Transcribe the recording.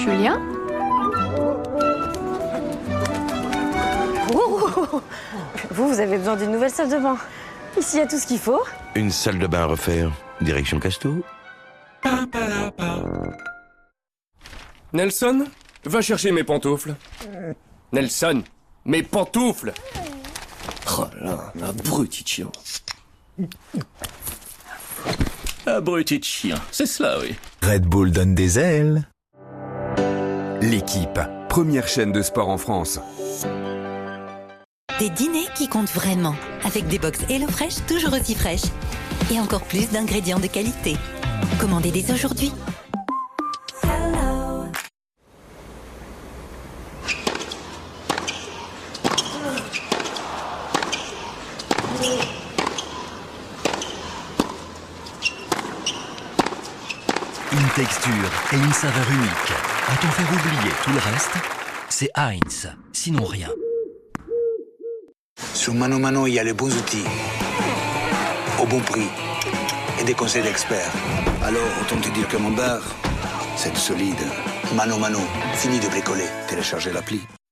Julien? Oh, vous avez besoin d'une nouvelle salle de bain. Ici, il y a tout ce qu'il faut. Une salle de bain à refaire. Direction Casto. Nelson, va chercher mes pantoufles. Nelson, mes pantoufles! Oh là, abruti de chien. Abruti de chien, c'est cela, oui. Red Bull donne des ailes. L'équipe, première chaîne de sport en France. Des dîners qui comptent vraiment, avec des box HelloFresh toujours aussi fraîches. Et encore plus d'ingrédients de qualité. Commandez dès aujourd'hui. Une texture et une saveur unique. A-t-on fait oublier tout le reste? C'est Heinz, sinon rien. Sur Mano Mano, il y a les bons outils, au bon prix et des conseils d'experts. Alors, autant te dire que mon bar, c'est solide. Mano Mano, fini de bricoler. Téléchargez l'appli.